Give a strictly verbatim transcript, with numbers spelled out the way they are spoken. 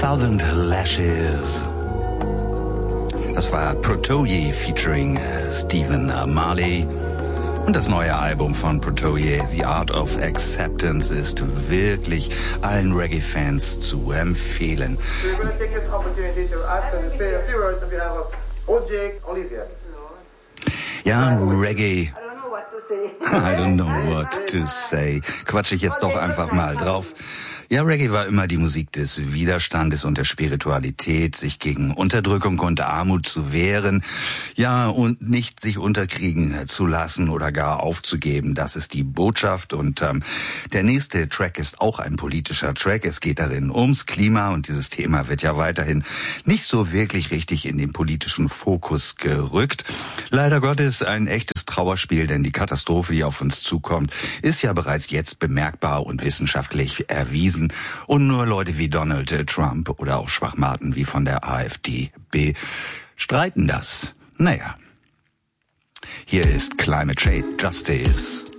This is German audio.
Thousand Lashes. Das war Protoje featuring Stephen Marley. Und das neue Album von Protoje, The Art of Acceptance, ist wirklich allen Reggae-Fans zu empfehlen. Ja, Reggae. I don't know what to say. Quatsche ich jetzt doch einfach mal drauf. Ja, Reggae war immer die Musik des Widerstandes und der Spiritualität, sich gegen Unterdrückung und Armut zu wehren, ja, und nicht sich unterkriegen zu lassen oder gar aufzugeben. Das ist die Botschaft. Und ähm, der nächste Track ist auch ein politischer Track. Es geht darin ums Klima und dieses Thema wird ja weiterhin nicht so wirklich richtig in den politischen Fokus gerückt. Leider Gottes ein echtes Trauerspiel, denn die Katastrophe, die auf uns zukommt, ist ja bereits jetzt bemerkbar und wissenschaftlich erwiesen. Und nur Leute wie Donald Trump oder auch Schwachmaten wie von der AfD bestreiten das. Naja, hier ist Climate Change Justice.